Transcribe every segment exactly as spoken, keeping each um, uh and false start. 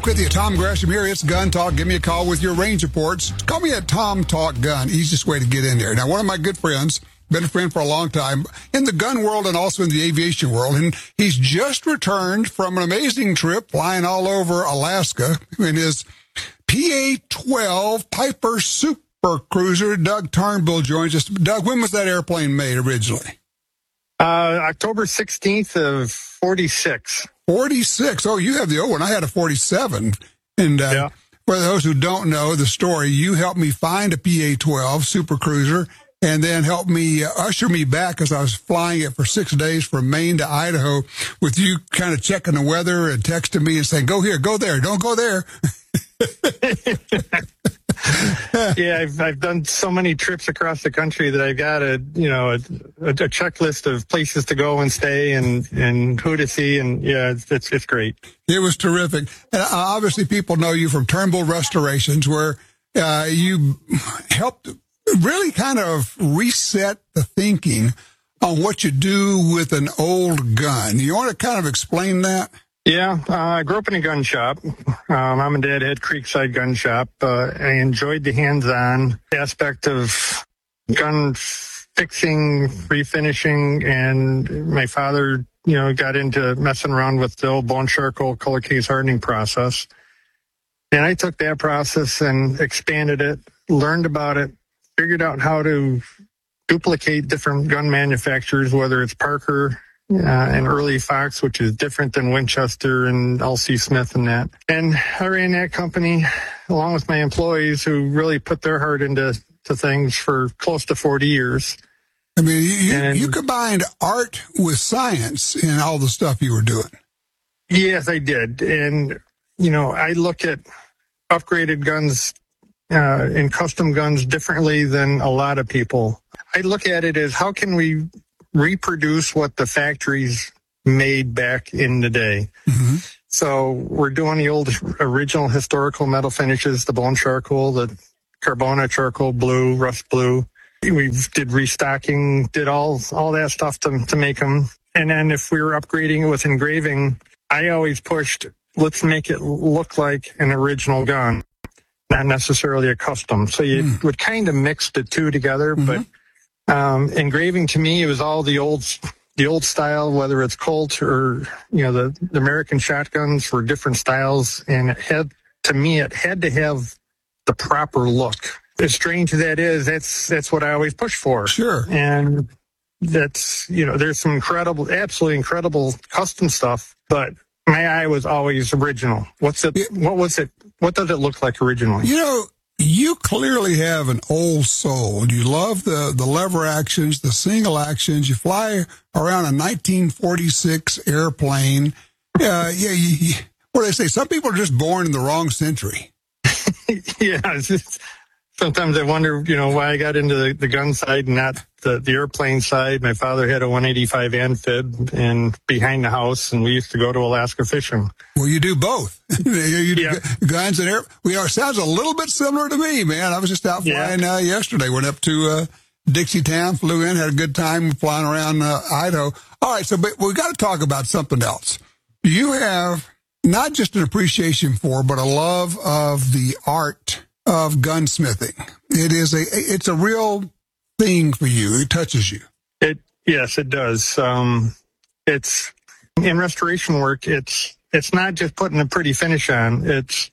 with you. Tom Gresham here. It's Gun Talk. Give me a call with your range reports. Call me at Tom Talk Gun. Easiest way to get in there. Now, one of my good friends, been a friend for a long time, in the gun world and also in the aviation world, and he's just returned from an amazing trip flying all over Alaska in his P A twelve Piper Super Cruiser. Doug Turnbull joins us. Doug, when was that airplane made originally? Uh, October sixteenth of forty-six. forty-six. Oh, you have the old one. I had a forty-seven. And uh, yeah. For those who don't know the story, you helped me find a P A twelve Super Cruiser and then helped me uh, usher me back as I was flying it for six days from Maine to Idaho with you kind of checking the weather and texting me and saying, go here, go there, don't go there. yeah, I've I've done so many trips across the country that I've got a you know a, a, a checklist of places to go and stay and, and who to see, and yeah, it's it's, it's great. It was terrific, and uh, obviously people know you from Turnbull Restorations, where uh, you helped really kind of reset the thinking on what you do with an old gun. You want to kind of explain that? Yeah, uh, I grew up in a gun shop. Uh, Mom and Dad had Creekside Gun Shop. Uh, I enjoyed the hands-on aspect of gun fixing, refinishing, and my father, you know, got into messing around with the old bone charcoal color case hardening process. And I took that process and expanded it, learned about it, figured out how to duplicate different gun manufacturers, whether it's Parker, Uh, and early Fox, which is different than Winchester and L C Smith and that. And I ran that company along with my employees who really put their heart into to things for close to forty years. I mean, you, and, you combined art with science in all the stuff you were doing. Yes, I did. And, you know, I look at upgraded guns uh, and custom guns differently than a lot of people. I look at it as how can we reproduce what the factories made back in the day. Mm-hmm. So we're doing the old original historical metal finishes, the bone charcoal, the Carbona charcoal blue, rust blue. We did restocking, did all all that stuff to to make them. And then if we were upgrading it with engraving, I always pushed, let's make it look like an original gun, not necessarily a custom. So you mm. would kind of mix the two together, mm-hmm. but Um, engraving to me, it was all the old, the old style, whether it's Colt or, you know, the, the American shotguns were different styles. And it had, to me, it had to have the proper look. As strange as that is, that's, that's what I always push for. Sure. And that's, you know, there's some incredible, absolutely incredible custom stuff, but my eye was always original. What's it, it what was it, what does it look like originally? You know, you clearly have an old soul. You love the, the lever actions, the single actions. You fly around a nineteen forty-six airplane. Uh, yeah, you, you, what do they say? Some people are just born in the wrong century. yeah. It's just, sometimes I wonder, you know, why I got into the, the gun side and not the, the airplane side. My father had a one eighty-five Amphib and behind the house, and we used to go to Alaska fishing. Well, you do both. you do yeah. guns and air. We are sounds a little bit similar to me, man. I was just out flying yeah. uh, yesterday. Went up to uh, Dixie-town, flew in, had a good time flying around uh, Idaho. All right, so but we got to talk about something else. You have not just an appreciation for, but a love of the art of gunsmithing. It is a it's a real thing for you. It touches you. It yes, it does. Um, it's in restoration work. It's it's not just putting a pretty finish on. It's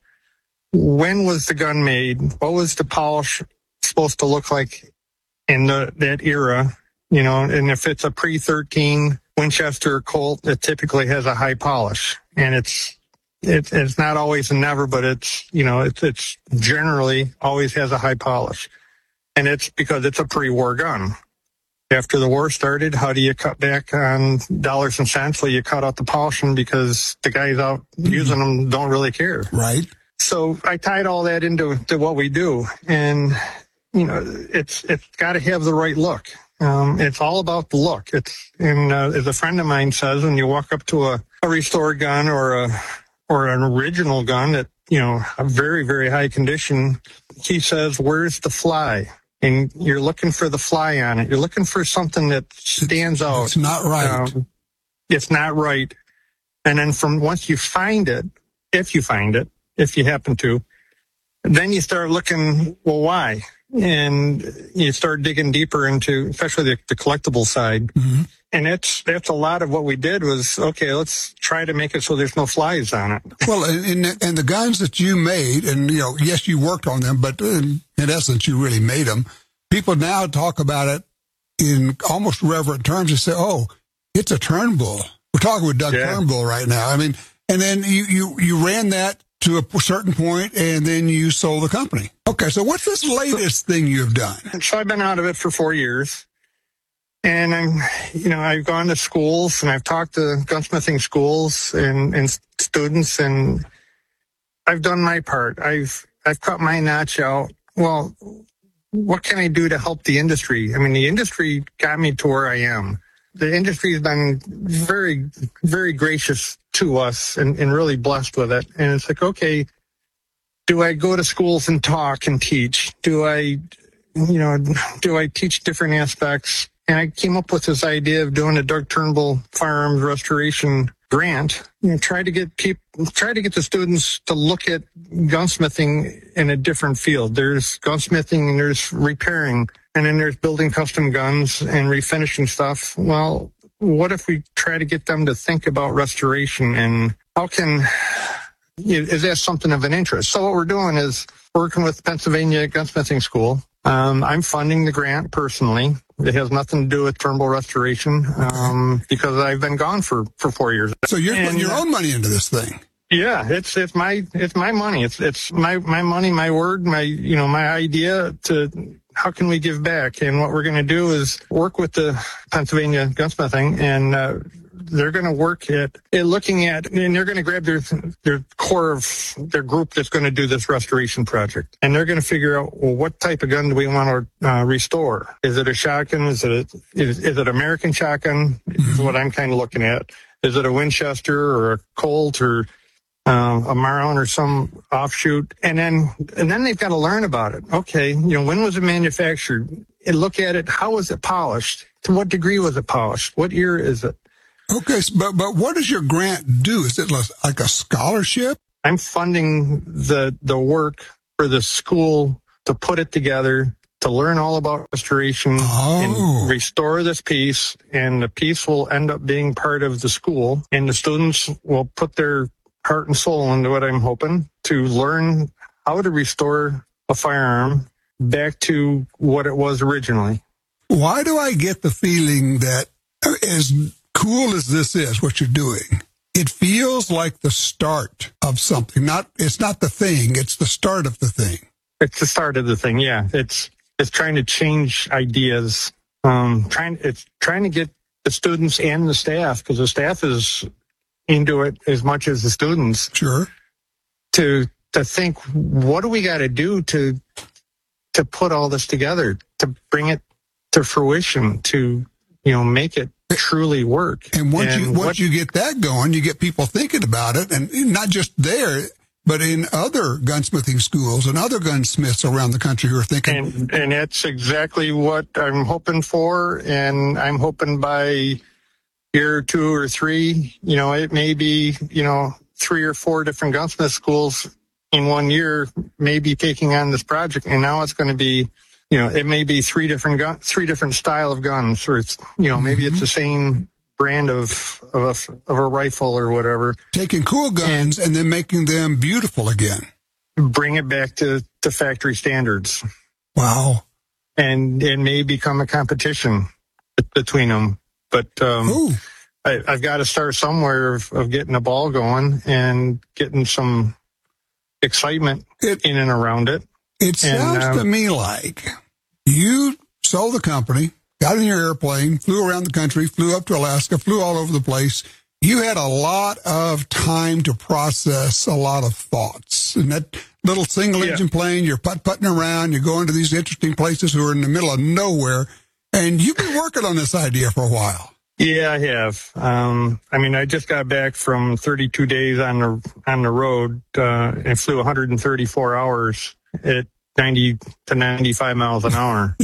when was the gun made? What was the polish supposed to look like in the, that era? You know, and if it's a pre thirteen Winchester or Colt, it typically has a high polish, and it's. It, it's not always a never, but it's, you know, it's, it's generally always has a high polish. And it's because it's a pre-war gun. After the war started, how do you cut back on dollars and cents? Well, you cut out the polishing because the guys out mm-hmm. using them don't really care. Right. So I tied all that into to what we do. And, you know, it's it's got to have the right look. Um, it's all about the look. It's, and uh, as a friend of mine says, when you walk up to a, a restored gun or a or an original gun that, you know, a very, very high condition, he says, where's the fly? And you're looking for the fly on it. You're looking for something that stands it's, out. It's not right. Um, it's not right. And then from once you find it, if you find it, if you happen to. Then you start looking, well, why? And you start digging deeper into, especially the, the collectible side. Mm-hmm. And that's, that's a lot of what we did was, okay, let's try to make it so there's no flies on it. Well, and, and the guns that you made, and, you know, yes, you worked on them, but in, in essence, you really made them. People now talk about it in almost reverent terms. They say, oh, it's a Turnbull. We're talking with Doug yeah. Turnbull right now. I mean, and then you, you, you ran that to a certain point, and then you sold the company. Okay, so what's this latest thing you've done? So I've been out of it for four years. And I'm, you know, I've gone to schools and I've talked to gunsmithing schools and, and students, and I've done my part. I've, I've cut my notch out. Well, what can I do to help the industry? I mean, the industry got me to where I am. The industry has been very, very gracious to us and, and really blessed with it. And it's like, okay, do I go to schools and talk and teach? Do I, you know, do I teach different aspects? And I came up with this idea of doing a Doug Turnbull firearms restoration grant. You know, try to get people, try to get the students to look at gunsmithing in a different field. There's gunsmithing and there's repairing, and then there's building custom guns and refinishing stuff. Well, what if we try to get them to think about restoration, and how can, is that something of an interest? So what we're doing is working with Pennsylvania Gunsmithing School. Um, I'm funding the grant personally. It has nothing to do with Turnbull restoration, um, because I've been gone for, for four years. So you're and, putting your own money into this thing. Yeah, it's, it's my, it's my money. It's, it's my, my money, my word, my, you know, my idea to, how can we give back? And what we're going to do is work with the Pennsylvania Gunsmithing, and, uh, they're going to work at, at looking at, and they're going to grab their their core of their group that's going to do this restoration project. And they're going to figure out, well, what type of gun do we want to uh, restore? Is it a shotgun? Is it a, is, is it American shotgun? Is what I'm kind of looking at. Is it a Winchester or a Colt or uh, a Marlin or some offshoot? And then and then they've got to learn about it. Okay, you know, when was it manufactured? And look at it. How was it polished? To what degree was it polished? What year is it? Okay, but but what does your grant do? Is it like a scholarship? I'm funding the the work for the school to put it together, to learn all about restoration oh. and restore this piece, and the piece will end up being part of the school, and the students will put their heart and soul into it, I'm hoping, to learn how to restore a firearm back to what it was originally. Why do I get the feeling that as cool as this is, what you're doing, it feels like the start of something? Not, it's not the thing, it's the start of the thing. It's the start of the thing, yeah. It's it's trying to change ideas. Um, trying it's trying to get the students and the staff, because the staff is into it as much as the students. Sure. To to think, what do we got to do to to put all this together, to bring it to fruition, to, you know, make it truly work. And once and you once what, you get that going, you get people thinking about it, and not just there, but in other gunsmithing schools and other gunsmiths around the country who are thinking. And, and that's exactly what I'm hoping for, and I'm hoping by year two or three, you know, it may be, you know, three or four different gunsmith schools in one year may be taking on this project, and now it's going to be, you know, it may be three different gun, three different style of guns, or it's, you know, maybe mm-hmm. it's the same brand of of a, of a rifle or whatever. Taking cool guns and, and then making them beautiful again. Bring it back to, to factory standards. Wow. And it may become a competition between them, but um, I, I've got to start somewhere of, of getting a ball going and getting some excitement it, in and around it. It sounds and, um, to me like you sold the company, got in your airplane, flew around the country, flew up to Alaska, flew all over the place. You had a lot of time to process a lot of thoughts. And that little single-engine yeah. plane, you're putt-putting around, you're going to these interesting places who are in the middle of nowhere, and you've been working on this idea for a while. Yeah, I have. Um, I mean, I just got back from thirty-two days on the on the road uh, and flew one hundred thirty-four hours at ninety to ninety-five miles an hour.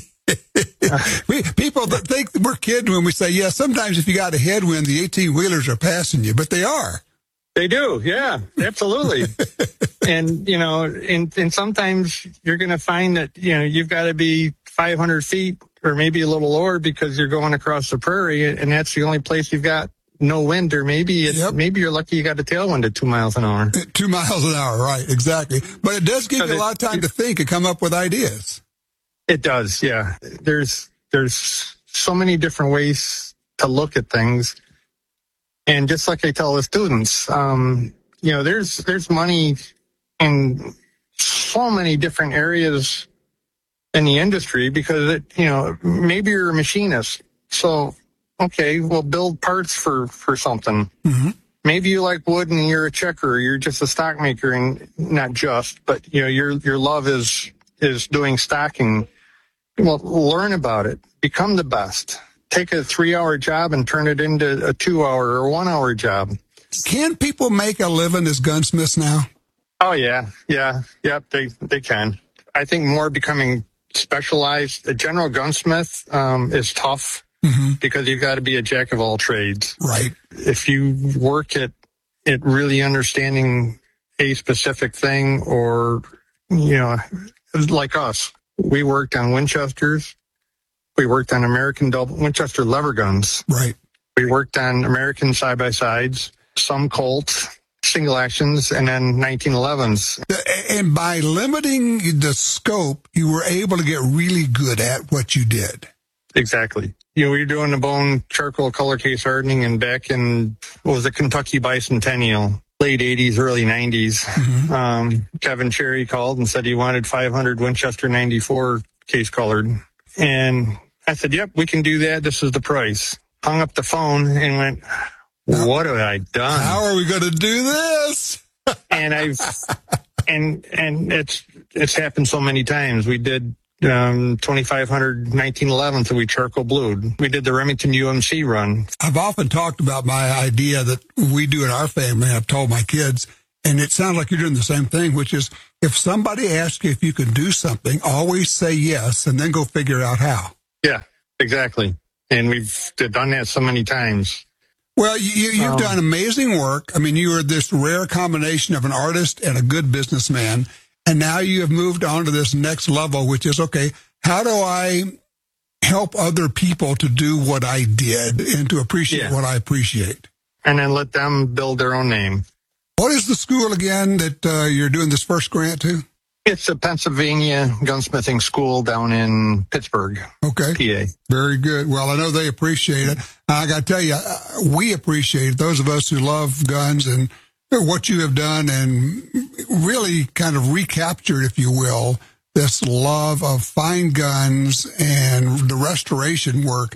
we, people that think we're kidding when we say, yeah, sometimes if you got a headwind, the eighteen-wheelers are passing you, but they are. They do, yeah, absolutely. And, you know, and, and sometimes you're going to find that, you know, you've got to be five hundred feet or maybe a little lower because you're going across the prairie, and that's the only place you've got no wind, or maybe it's, yep. maybe you're lucky you got a tailwind at two miles an hour. Two miles an hour, right, exactly. But it does give you a lot of time to think and come up with ideas. It does, yeah. There's there's so many different ways to look at things. And just like I tell the students, um, you know, there's there's money in so many different areas in the industry because, it, you know, maybe you're a machinist. So, okay, we'll build parts for, for something. Mm-hmm. Maybe you like wood and you're a checker. You're just a stock maker, and not just, but, you know, your your love is is doing stocking. Well, learn about it. Become the best. Take a three-hour job and turn it into a two-hour or one-hour job. Can people make a living as gunsmiths now? Oh, yeah. Yeah. Yep, they, they can. I think more becoming specialized. A general gunsmith um, is tough mm-hmm. because you've got to be a jack of all trades. Right. If you work at, at really understanding a specific thing, or, you know, like us, we worked on Winchesters. We worked on American double Winchester lever guns. Right. We worked on American side-by-sides, some Colts, single actions, and then nineteen elevens. And by limiting the scope, you were able to get really good at what you did. Exactly. You know, we were doing the bone charcoal color case hardening, and back in, what was it, Kentucky Bicentennial, late eighties, early nineties. Mm-hmm. Um, Kevin Cherry called and said he wanted five hundred Winchester ninety-four case colored. And I said, yep, we can do that. This is the price. Hung up the phone and went, what have I done? How are we going to do this? and I've, and, and it's, it's happened so many times. We did, um, twenty-five hundred nineteen elevens that we charcoal blued. We did the Remington U M C run. I've often talked about my idea that we do in our family. I've told my kids, and it sounds like you're doing the same thing, which is if somebody asks you if you can do something, always say yes and then go figure out how. Yeah, exactly. And we've done that so many times. Well, you, you've um, done amazing work. I mean, you are this rare combination of an artist and a good businessman. And now you have moved on to this next level, which is, okay, how do I help other people to do what I did and to appreciate yeah. what I appreciate? And then let them build their own name. What is the school again that uh, you're doing this first grant to? It's a Pennsylvania gunsmithing school down in Pittsburgh, okay. P A. Very good. Well, I know they appreciate it. I got to tell you, we appreciate it, those of us who love guns and what you have done and really kind of recaptured, if you will, this love of fine guns and the restoration work.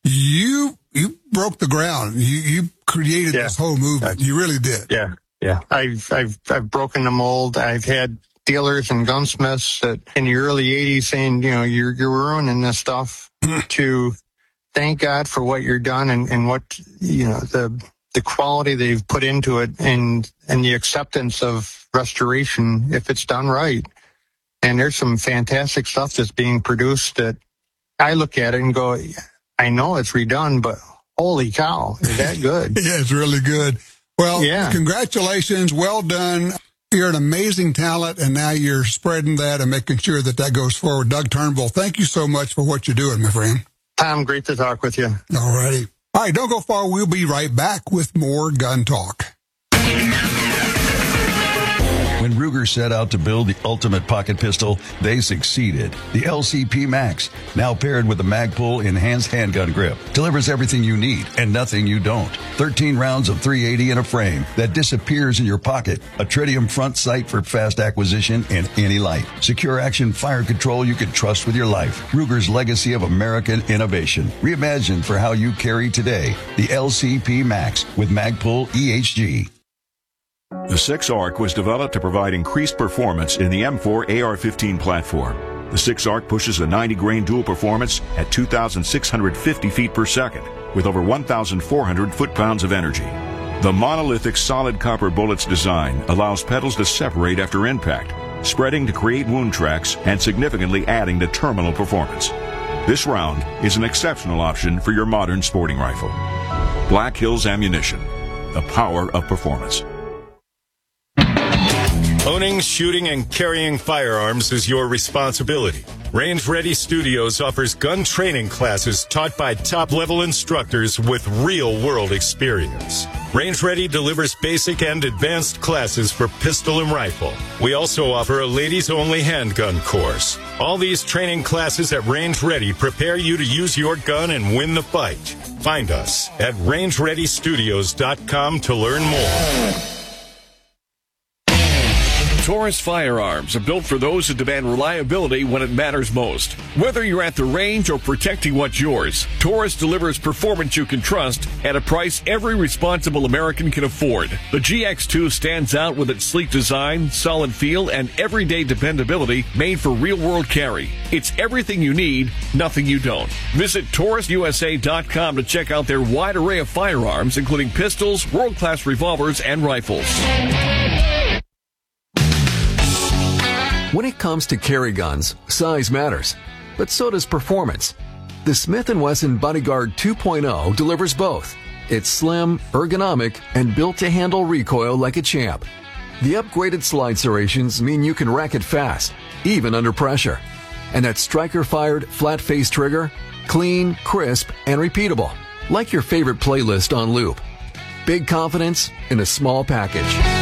You you broke the ground. You you created yeah. this whole movement. You really did. Yeah, yeah. I've I've I've broken the mold. I've had dealers and gunsmiths that in the early eighties saying, you know, you're you're ruining this stuff. To thank God for what you're done and, and what, you know, the the quality they've put into it and and the acceptance of restoration if it's done right. And there's some fantastic stuff that's being produced that I look at it and go, I know it's redone, but holy cow, is that good? Yeah, it's really good. Well, yeah. Congratulations. Well done. You're an amazing talent, and now you're spreading that and making sure that that goes forward. Doug Turnbull, thank you so much for what you're doing, my friend. Tom, great to talk with you. All righty. All right, don't go far. We'll be right back with more Gun Talk. When Ruger set out to build the ultimate pocket pistol, they succeeded. The L C P Max, now paired with the Magpul enhanced handgun grip, delivers everything you need and nothing you don't. thirteen rounds of three eighty in a frame that disappears in your pocket. A tritium front sight for fast acquisition in any light. Secure action fire control you can trust with your life. Ruger's legacy of American innovation. Reimagined for how you carry today. The L C P Max with Magpul E H G. The six ARC was developed to provide increased performance in the M four A R fifteen platform. The six ARC pushes a ninety grain dual performance at two thousand six hundred fifty feet per second with over one thousand four hundred foot-pounds of energy. The monolithic solid copper bullet's design allows petals to separate after impact, spreading to create wound tracks and significantly adding to terminal performance. This round is an exceptional option for your modern sporting rifle. Black Hills Ammunition, the power of performance. Owning, shooting, and carrying firearms is your responsibility. Range Ready Studios offers gun training classes taught by top-level instructors with real-world experience. Range Ready delivers basic and advanced classes for pistol and rifle. We also offer a ladies-only handgun course. All these training classes at Range Ready prepare you to use your gun and win the fight. Find us at range ready studios dot com to learn more. Taurus firearms are built for those who demand reliability when it matters most. Whether you're at the range or protecting what's yours, Taurus delivers performance you can trust at a price every responsible American can afford. The G X two stands out with its sleek design, solid feel, and everyday dependability made for real-world carry. It's everything you need, nothing you don't. Visit Taurus U S A dot com to check out their wide array of firearms, including pistols, world-class revolvers, and rifles. When it comes to carry guns, size matters, but so does performance. The Smith and Wesson Bodyguard two point oh delivers both. It's slim, ergonomic, and built to handle recoil like a champ. The upgraded slide serrations mean you can rack it fast, even under pressure. And that striker-fired, flat-face trigger? Clean, crisp, and repeatable, like your favorite playlist on loop. Big confidence in a small package.